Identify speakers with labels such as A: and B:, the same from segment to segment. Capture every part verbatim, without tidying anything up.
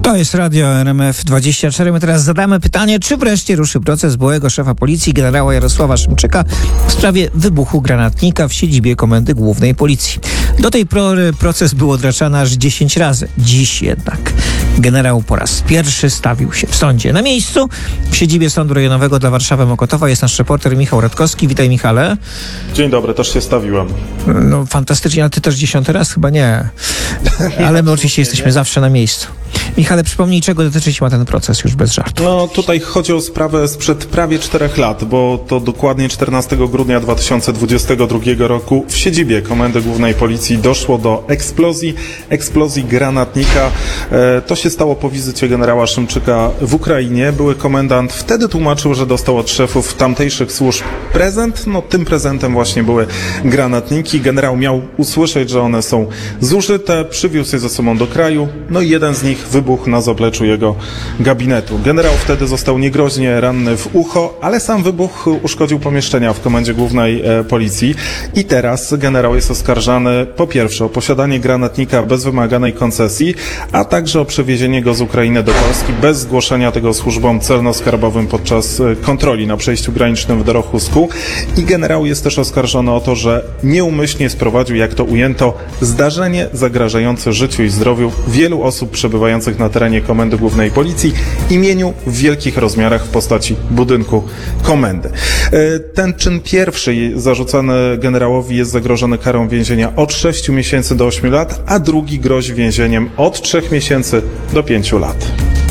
A: To jest Radio R M F dwadzieścia cztery. My teraz zadamy pytanie, czy wreszcie ruszy proces byłego szefa policji generała Jarosława Szymczyka w sprawie wybuchu granatnika w siedzibie Komendy Głównej Policji. Do tej pory proces był odraczany aż dziesięć razy. Dziś jednak generał po raz pierwszy stawił się w sądzie. Na miejscu w siedzibie Sądu Rejonowego dla Warszawy-Mokotowa jest nasz reporter Michał Radkowski. Witaj, Michale.
B: Dzień dobry, też się stawiłem.
A: No fantastycznie, ale ty też dziesiąty raz? Chyba nie. Ale my oczywiście jesteśmy zawsze na miejscu. Michale, przypomnij, czego dotyczyć ma ten proces, już bez żartu.
B: No tutaj chodzi o sprawę sprzed prawie czterech lat, bo to dokładnie czternastego grudnia dwa tysiące dwudziestego drugiego roku w siedzibie Komendy Głównej Policji doszło do eksplozji, eksplozji granatnika. E, to się stało po wizycie generała Szymczyka w Ukrainie. Były komendant wtedy tłumaczył, że dostał od szefów tamtejszych służb prezent. No tym prezentem właśnie były granatniki. Generał miał usłyszeć, że one są zużyte, przywiózł je ze sobą do kraju, no i jeden z nich wybuchł na zapleczu jego gabinetu. Generał wtedy został niegroźnie ranny w ucho, ale sam wybuch uszkodził pomieszczenia w Komendzie Głównej e, Policji i teraz generał jest oskarżany po pierwsze o posiadanie granatnika bez wymaganej koncesji, a także o przewiezienie go z Ukrainy do Polski bez zgłoszenia tego służbom celno-skarbowym podczas e, kontroli na przejściu granicznym w Dorochusku. I generał jest też oskarżony o to, że nieumyślnie sprowadził, jak to ujęto, zdarzenie zagrażające życiu i zdrowiu wielu osób przebywających na terenie Komendy Głównej Policji imieniu w wielkich rozmiarach w postaci budynku komendy. Ten czyn pierwszy zarzucany generałowi jest zagrożony karą więzienia od sześciu miesięcy do ośmiu lat, a drugi grozi więzieniem od trzech miesięcy do pięciu lat.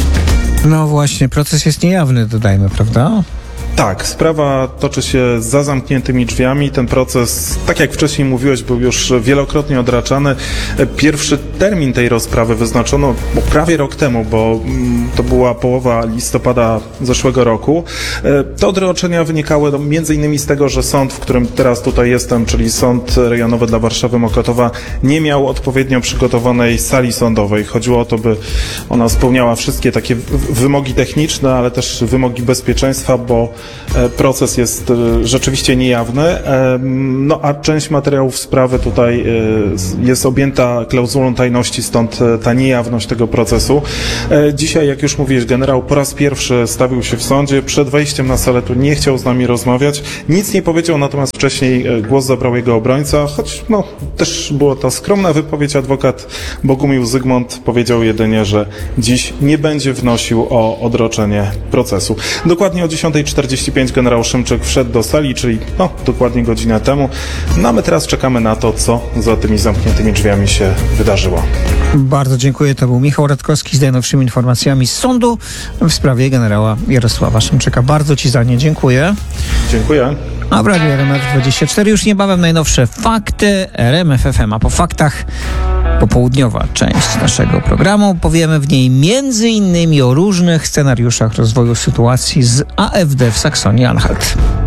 A: No właśnie, proces jest niejawny, dodajmy, prawda?
B: Tak, sprawa toczy się za zamkniętymi drzwiami. Ten proces, tak jak wcześniej mówiłeś, był już wielokrotnie odraczany. Pierwszy termin tej rozprawy wyznaczono prawie rok temu, bo to była połowa listopada zeszłego roku. Te odroczenia wynikały między innymi z tego, że sąd, w którym teraz tutaj jestem, czyli Sąd Rejonowy dla Warszawy-Mokotowa, nie miał odpowiednio przygotowanej sali sądowej. Chodziło o to, by ona spełniała wszystkie takie wymogi techniczne, ale też wymogi bezpieczeństwa, bo proces jest rzeczywiście niejawny, no a część materiałów sprawy tutaj jest objęta klauzulą tajności, stąd ta niejawność tego procesu. Dzisiaj, jak już mówiłeś, generał po raz pierwszy stawił się w sądzie. Przed wejściem na salę tu nie chciał z nami rozmawiać. Nic nie powiedział, natomiast wcześniej głos zabrał jego obrońca, choć no, też była to skromna wypowiedź. Adwokat Bogumił Zygmunt powiedział jedynie, że dziś nie będzie wnosił o odroczenie procesu. Dokładnie o dziesiąta czterdzieści pięć generał Szymczyk wszedł do sali, czyli no, dokładnie godzinę temu. No a my teraz czekamy na to, co za tymi zamkniętymi drzwiami się wydarzyło.
A: Bardzo dziękuję. To był Michał Radkowski z najnowszymi informacjami z sądu w sprawie generała Jarosława Szymczyka. Bardzo Ci za nie dziękuję.
B: Dziękuję.
A: A w Radiu R M F dwadzieścia cztery już niebawem najnowsze fakty R M F F M, a po faktach popołudniowa część naszego programu. Powiemy w niej między innymi o różnych scenariuszach rozwoju sytuacji z A F D w Saksonii-Anhalt.